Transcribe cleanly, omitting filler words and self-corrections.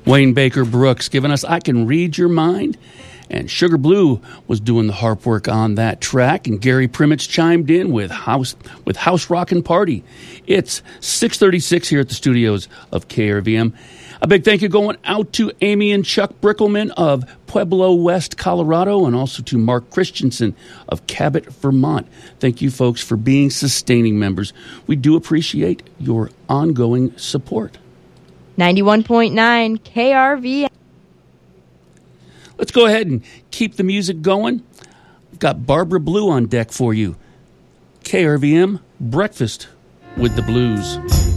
Wayne Baker Brooks giving us I Can Read Your Mind. And Sugar Blue was doing the harp work on that track. And Gary Primitz chimed in with House Rockin' Party. It's 6:36 here at the studios of KRVM. A big thank you going out to Amy and Chuck Brickelman of Pueblo West, Colorado, and also to Mark Christensen of Cabot, Vermont. Thank you, folks, for being sustaining members. We do appreciate your ongoing support. 91.9 KRVM. Let's go ahead and keep the music going. We've got Barbara Blue on deck for you. KRVM, Breakfast with the Blues.